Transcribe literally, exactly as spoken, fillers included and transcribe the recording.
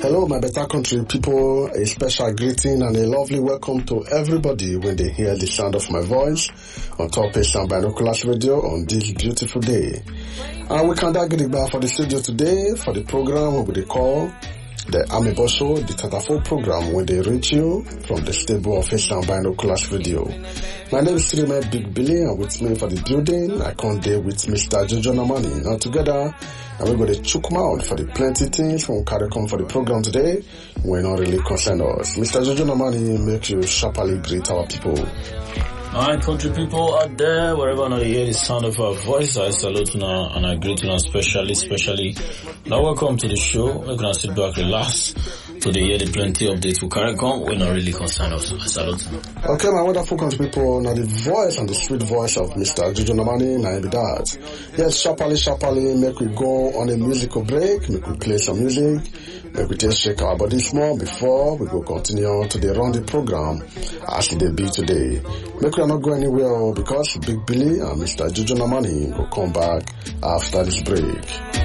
Hello, my better country people. A special greeting and a lovely welcome to everybody when they hear the sound of my voice on Top Asian Binoculars Radio on this beautiful day. And we can get it back for the studio today for the program we will call the Amibosho, the Tatafo program, when they reach you from the stable of Asian Binoculars Radio. My name is Streamer Big Billy, and with me for the building, I come there with Mister Jojo Namani. Now together, and we're going to chook mouth for the plenty things we carry come for the program today. We're not really concerned us. Mister Jojo Namani, make you sharply greet our people. Alright, country people out there, wherever you hear the sound of our voice, I salute you now and I greet you now specially, specially. Now welcome to the show. We're going to sit back, relax. Today, hear the plenty updates we carry come. We're not really concerned us. I salute you. Okay, my wonderful country people, now the voice and the sweet voice of Mister Jojo Namani, now be that. Yes, sharply, sharply, make we go on a musical break, make we play some music, make we just shake our body small before we go continue to the run the program as it be today. Make we not go anywhere because Big Billy and Mister Jojo Namani will come back after this break.